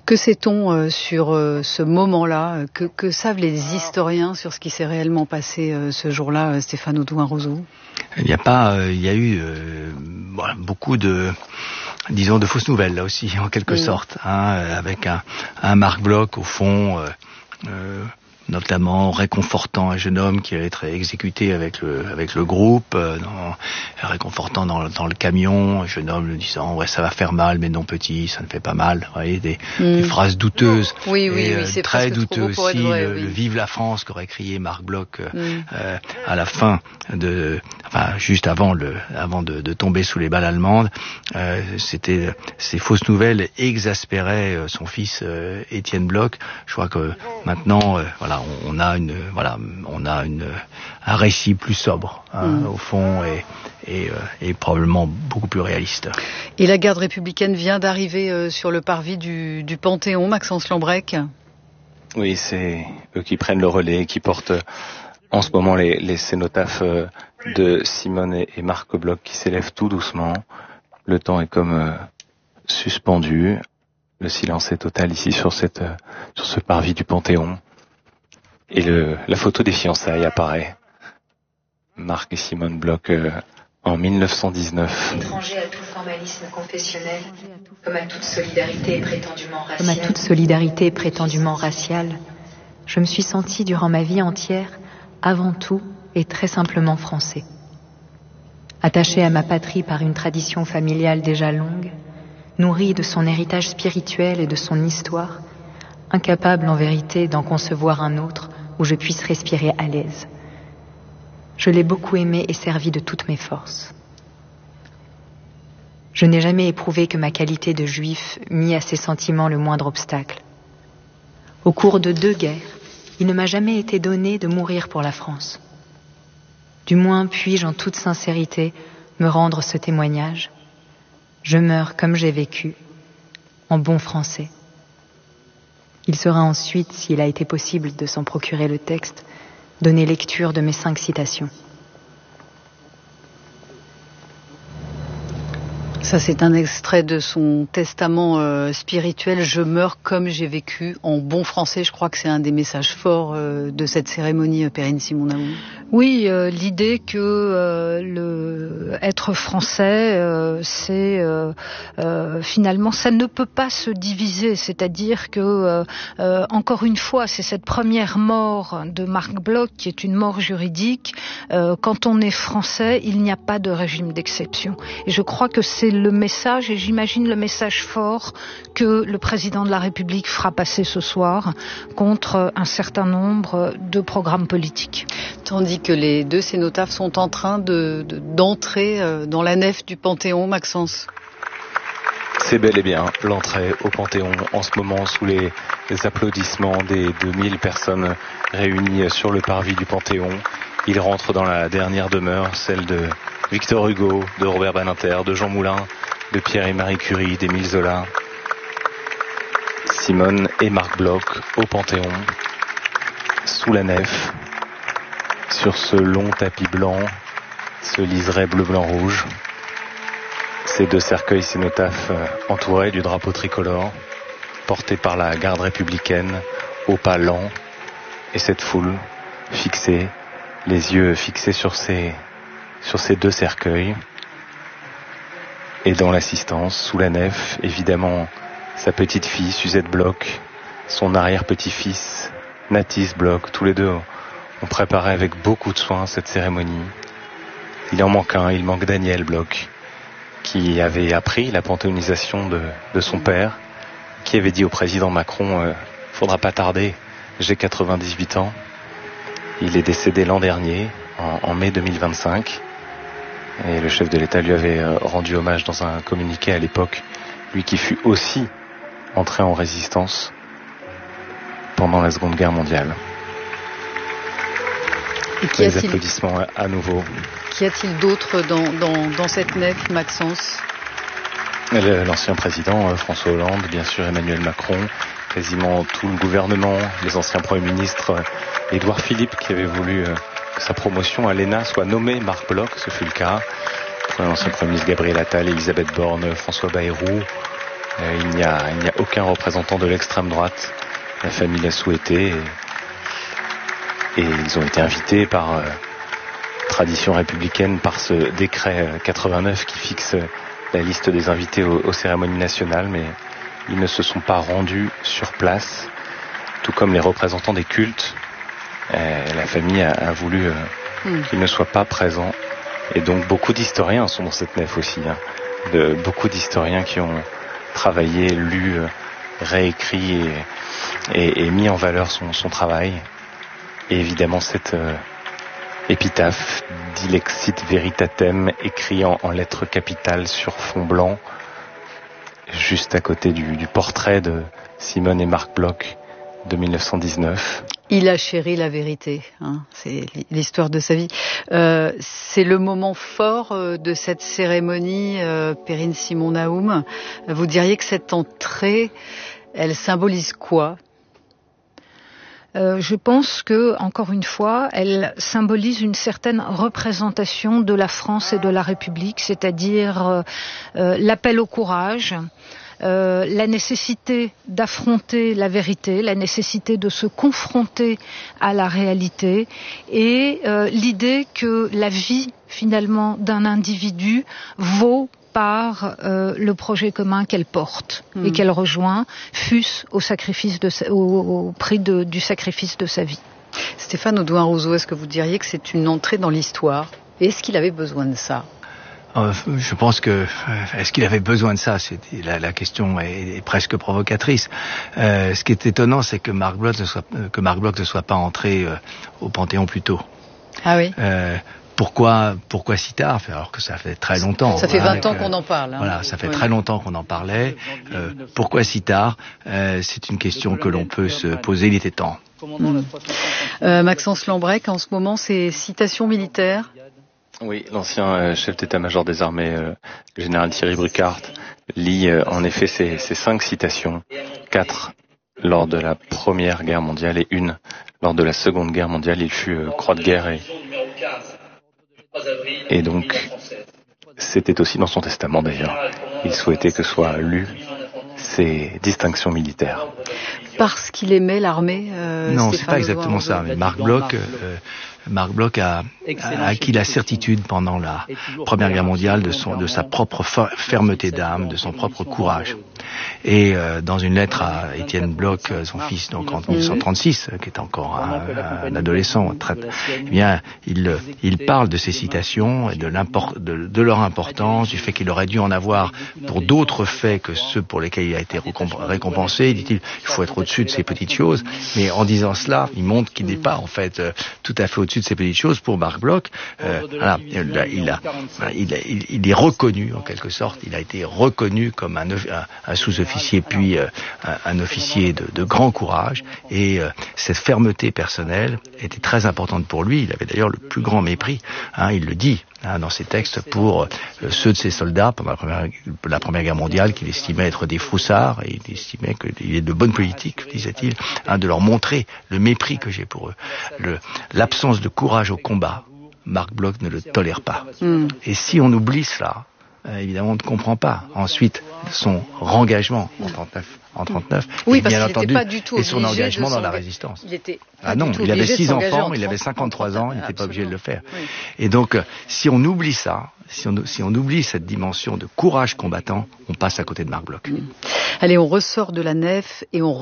Que sait-on sur ce moment-là? Que savent les historiens sur ce qui s'est réellement passé ce jour-là, Stéphane Audouin-Rousseau? Il y a eu beaucoup de fausses nouvelles là aussi, en quelque sorte, avec un Marc Bloch au fond, notamment réconfortant un jeune homme qui allait être exécuté avec le groupe, réconfortant dans le camion, un jeune homme lui disant ça va faire mal mais non petit, ça ne fait pas mal. Vous voyez, des phrases douteuses. Oui, c'est très douteux aussi, vrai, le Vive la France qu'aurait crié Marc Bloch à la fin juste avant de tomber sous les balles allemandes. Ces fausses nouvelles exaspéraient son fils Étienne Bloch. Je crois que maintenant on a un récit plus sobre au fond et probablement beaucoup plus réaliste. Et la garde républicaine vient d'arriver sur le parvis du Panthéon, Maxence Lambrec. Oui, c'est eux qui prennent le relais, qui portent en ce moment les cénotaphes de Simone et Marc Bloch qui s'élèvent tout doucement. Le temps est comme suspendu. Le silence est total ici sur ce parvis du Panthéon. Et la photo des fiançailles apparaît. Marc et Simone Bloch en 1919. Étranger à tout formalisme confessionnel, comme à toute solidarité prétendument raciale, je me suis senti durant ma vie entière, avant tout et très simplement français. Attaché à ma patrie par une tradition familiale déjà longue, nourri de son héritage spirituel et de son histoire, incapable en vérité d'en concevoir un autre où je puisse respirer à l'aise. Je l'ai beaucoup aimé et servi de toutes mes forces. Je n'ai jamais éprouvé que ma qualité de juif mit à ces sentiments le moindre obstacle. Au cours de 2 guerres, il ne m'a jamais été donné de mourir pour la France. Du moins puis-je en toute sincérité me rendre ce témoignage. Je meurs comme j'ai vécu, en bon français. Il sera ensuite, s'il a été possible de s'en procurer le texte, donner lecture de mes 5 citations. Ça, c'est un extrait de son testament spirituel. Je meurs comme j'ai vécu, en bon français. Je crois que c'est un des messages forts de cette cérémonie, Perrine Simon-Naoum. Oui, l'idée que être français, c'est finalement, ça ne peut pas se diviser. C'est-à-dire que, encore une fois, c'est cette première mort de Marc Bloch qui est une mort juridique. Quand on est français, il n'y a pas de régime d'exception. Et je crois que c'est le message, et j'imagine le message fort que le président de la République fera passer ce soir contre un certain nombre de programmes politiques. Tandis que les 2 cénotaphes sont en train d'entrer dans la nef du Panthéon, Maxence. C'est bel et bien l'entrée au Panthéon en ce moment sous les applaudissements des 2000 personnes réunies sur le parvis du Panthéon. Ils rentrent dans la dernière demeure, celle de Victor Hugo, de Robert Badinter, de Jean Moulin, de Pierre et Marie Curie, d'Émile Zola. Simone et Marc Bloch au Panthéon, sous la nef, sur ce long tapis blanc, ce liseré bleu-blanc-rouge. Ces 2 cercueils cénotaphes entourés du drapeau tricolore, portés par la garde républicaine, au pas lent, et cette foule fixée, les yeux fixés sur ces 2 cercueils. Et dans l'assistance, sous la nef, évidemment, sa petite fille, Suzette Bloch, son arrière-petit-fils, Nathis Bloch, tous les 2 ont préparé avec beaucoup de soin cette cérémonie. Il en manque un, il manque Daniel Bloch, qui avait appris la panthéonisation de son père, qui avait dit au président Macron faudra pas tarder, j'ai 98 ans. Il est décédé l'an dernier, en mai 2025. Et le chef de l'État lui avait rendu hommage dans un communiqué à l'époque, lui qui fut aussi entré en résistance pendant la Seconde Guerre mondiale. Et les applaudissements à nouveau. Qu'y a-t-il d'autre dans cette nef, Maxence? L'ancien président François Hollande, bien sûr Emmanuel Macron, quasiment tout le gouvernement, les anciens premiers ministres, Édouard Philippe qui avait voulu que sa promotion à l'ENA soit nommée Marc Bloch, ce fut le cas. L'ancien Premier ministre Gabriel Attal, Elisabeth Borne, François Bayrou. Il n'y a aucun représentant de l'extrême droite. La famille l'a souhaité et ils ont été invités par tradition républicaine, par ce décret 89 qui fixe la liste des invités aux cérémonies nationales, mais ils ne se sont pas rendus sur place, tout comme les représentants des cultes. La famille a voulu qu'ils ne soient pas présents, et donc beaucoup d'historiens sont dans cette nef aussi, beaucoup d'historiens qui ont travaillé, lu, réécrit et mis en valeur son travail. Et évidemment cette épitaphe, Dilexit Veritatem, écrit en lettres capitales sur fond blanc, juste à côté du portrait de Simone et Marc Bloch de 1919. Il a chéri la vérité, c'est l'histoire de sa vie. C'est le moment fort de cette cérémonie, Perrine Simon-Naoum. Vous diriez que cette entrée, elle symbolise quoi ? Je pense que, encore une fois, elle symbolise une certaine représentation de la France et de la République, c'est-à-dire l'appel au courage, la nécessité d'affronter la vérité, la nécessité de se confronter à la réalité et l'idée que la vie, finalement, d'un individu vaut par le projet commun qu'elle porte et qu'elle rejoint, fût-ce au prix du sacrifice de sa vie. Stéphane Audouin-Rousseau, est-ce que vous diriez que c'est une entrée dans l'histoire ? Et est-ce qu'il avait besoin de ça ? Je pense que est-ce qu'il avait besoin de ça ? La question est presque provocatrice. Ce qui est étonnant, c'est que Marc Bloch ne soit pas entré au Panthéon plus tôt. Ah oui. Pourquoi si tard, alors que ça fait très longtemps. Ça fait 20 ans qu'on en parle. Voilà, ça fait très longtemps qu'on en parlait. Pourquoi si tard ? C'est une question que l'on peut se poser. Il était temps. Maxence Lambrec, en ce moment, c'est citation militaire. Oui, l'ancien chef d'état-major des armées, le général Thierry Bruckart, lit en effet ces 5 citations, 4 lors de la Première Guerre mondiale et 1 lors de la Seconde Guerre mondiale. Il fut croix de guerre et donc c'était aussi dans son testament d'ailleurs. Il souhaitait que soient lues ces distinctions militaires. Parce qu'il aimait l'armée. Non, c'est pas exactement ça. Mais Marc Bloch a acquis la certitude pendant la Première Guerre mondiale de sa propre fermeté d'âme, de son propre courage. Et dans une lettre à Étienne Bloch, son fils, donc en 1936, qui est encore un adolescent, eh bien, il parle de ces citations et de leur importance, du fait qu'il aurait dû en avoir pour d'autres faits que ceux pour lesquels il a été récompensé. Dit-il, il faut être au-dessus de ces petites choses. Mais en disant cela, il montre qu'il n'est pas en fait tout à fait au-dessus de ces petites choses. Pour Marc Bloch, il est reconnu en quelque sorte. Il a été reconnu comme un sous-officier puis un officier de grand courage. Et cette fermeté personnelle était très importante pour lui. Il avait d'ailleurs le plus grand mépris. Il le dit dans ses textes pour ceux de ses soldats pendant la Première Guerre mondiale qu'il estimait être des froussards, et il estimait qu'il est de bonne politique, disait-il, de leur montrer le mépris que j'ai pour eux. L'absence de courage au combat, Marc Bloch ne le tolère pas. Et si on oublie cela, évidemment on ne comprend pas ensuite son rengagement en 39, oui, et bien parce entendu, pas du tout et son engagement dans la résistance. Il avait 6 enfants, il avait 53 ans, il n'était pas obligé de le faire. Oui. Et donc, si on oublie ça, si on oublie cette dimension de courage combattant, on passe à côté de Marc Bloch. Allez, on ressort de la nef et on